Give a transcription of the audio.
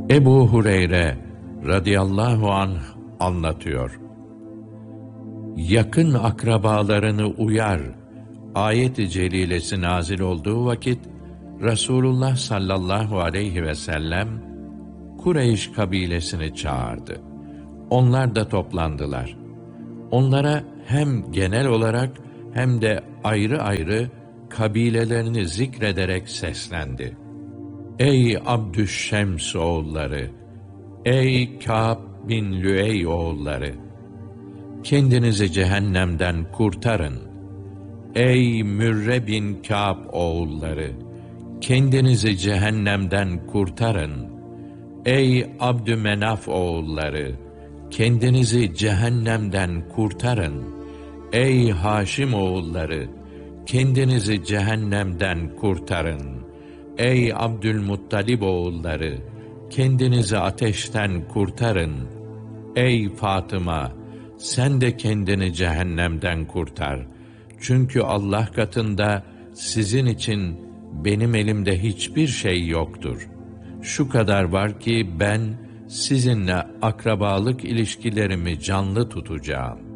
Ebu Hureyre radıyallahu anh anlatıyor. Yakın akrabalarını uyar ayet-i celilesi nazil olduğu vakit Resulullah sallallahu aleyhi ve sellem Kureyş kabilesini çağırdı. Onlar da toplandılar. Onlara hem genel olarak hem de ayrı ayrı kabilelerini zikrederek seslendi. Ey Abdüşşems oğulları! Ey Kâb bin Lüey oğulları! Kendinizi cehennemden kurtarın. Ey Mürre bin Kâb oğulları! Kendinizi cehennemden kurtarın. Ey Abdümenaf oğulları! Kendinizi cehennemden kurtarın. Ey Haşim oğulları! Kendinizi cehennemden kurtarın. Ey Abdülmuttalib oğulları! Kendinizi ateşten kurtarın. Ey Fatıma! Sen de kendini cehennemden kurtar. Çünkü Allah katında sizin için benim elimde hiçbir şey yoktur. Şu kadar var ki ben sizinle akrabalık ilişkilerimi canlı tutacağım.